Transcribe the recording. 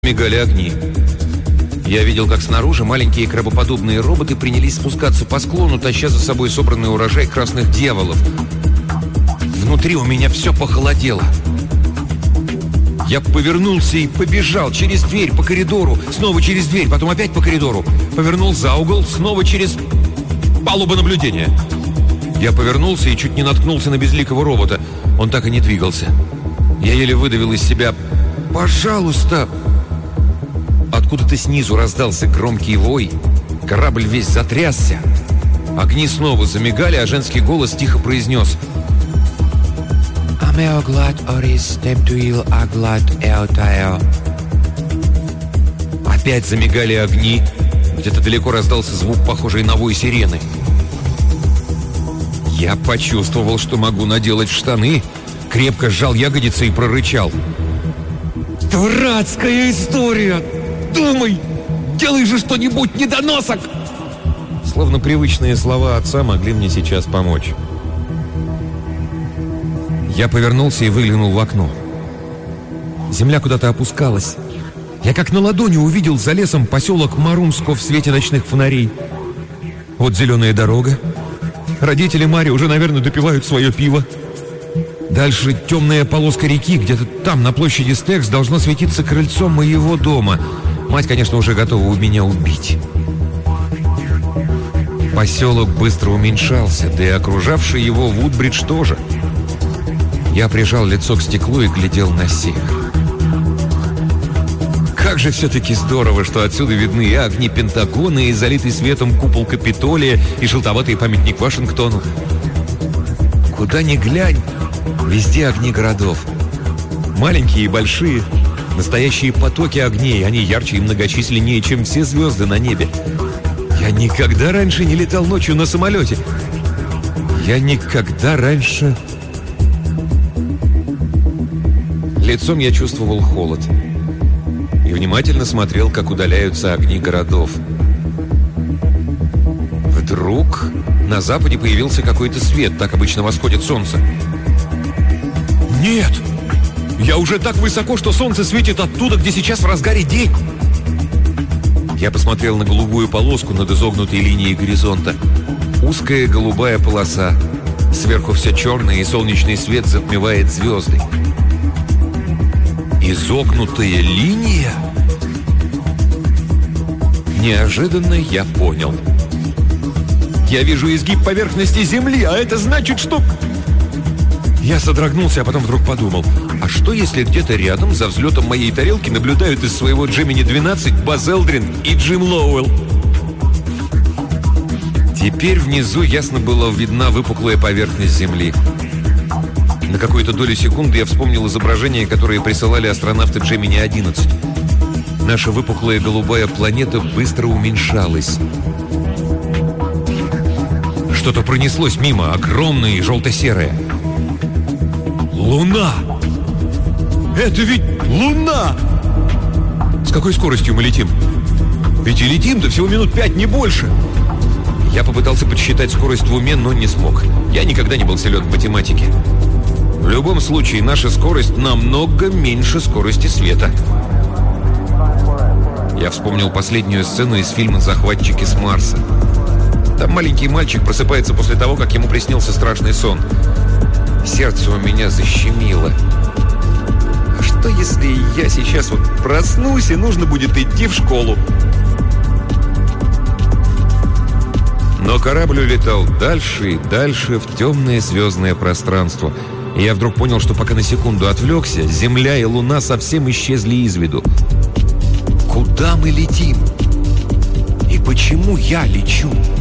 Мигали огни. Я видел, как снаружи маленькие крабоподобные роботы принялись спускаться по склону, таща за собой собранный урожай красных дьяволов. Внутри у меня все похолодело. Я повернулся и побежал через дверь по коридору, снова через дверь, потом опять по коридору. Повернул за угол, снова через палубу наблюдения. Я повернулся и чуть не наткнулся на безликого робота. Он так и не двигался. Я еле выдавил из себя: «Пожалуйста!» Откуда-то снизу раздался громкий вой. Корабль весь затрясся. Огни снова замигали, а женский голос тихо произнес: Опять замигали огни. Где-то далеко раздался звук, похожий на вой сирены. Я почувствовал, что могу наделать в штаны, крепко сжал ягодицы и прорычал: «Дурацкая история! Думай! Делай же что-нибудь, недоносок!» Словно привычные слова отца могли мне сейчас помочь. Я повернулся и выглянул в окно. Земля куда-то опускалась. Я как на ладони увидел за лесом поселок Марумско в свете ночных фонарей. Вот зеленая дорога. Родители Мари уже, наверное, допивают свое пиво. Дальше темная полоска реки, где-то там, на площади Стекс, должно светиться крыльцо моего дома. Мать, конечно, уже готова меня убить. Поселок быстро уменьшался, да и окружавший его Вудбридж тоже. Я прижал лицо к стеклу и глядел на север. Как же все-таки здорово, что отсюда видны и огни Пентагона, и залитый светом купол Капитолия, и желтоватый памятник Вашингтону. Куда ни глянь, везде огни городов. Маленькие и большие, настоящие потоки огней. Они ярче и многочисленнее, чем все звезды на небе. Я никогда раньше не летал ночью на самолете. Я никогда раньше... Лицом я чувствовал холод и внимательно смотрел, как удаляются огни городов. Вдруг на западе появился какой-то свет, так обычно восходит солнце. Нет! Я уже так высоко, что солнце светит оттуда, где сейчас в разгаре день. Я посмотрел на голубую полоску над изогнутой линией горизонта. Узкая голубая полоса. Сверху все черное, и солнечный свет затмевает звезды. Изогнутая линия? Неожиданно я понял. Я вижу изгиб поверхности Земли, а это значит, что... Я содрогнулся, а потом вдруг подумал: а что, если где-то рядом, за взлетом моей тарелки, наблюдают из своего Gemini-12 Базз Элдрин и Джим Лоуэлл? Теперь внизу ясно была видна выпуклая поверхность Земли. На какую-то долю секунды я вспомнил изображения, которые присылали астронавты Gemini-11. Наша выпуклая голубая планета быстро уменьшалась. Что-то пронеслось мимо, огромное и желто-серое. Луна! Это ведь Луна! С какой скоростью мы летим? Ведь и летим-то всего минут 5, не больше. Я попытался подсчитать скорость в уме, но не смог. Я никогда не был силен в математике. В любом случае, наша скорость намного меньше скорости света. Я вспомнил последнюю сцену из фильма «Захватчики с Марса». Там маленький мальчик просыпается после того, как ему приснился страшный сон. Сердце у меня защемило. А что, если я сейчас вот проснусь, и нужно будет идти в школу? Но корабль улетал дальше и дальше в темное звездное пространство. И я вдруг понял, что пока на секунду отвлекся, Земля и Луна совсем исчезли из виду. Куда мы летим? И почему я лечу?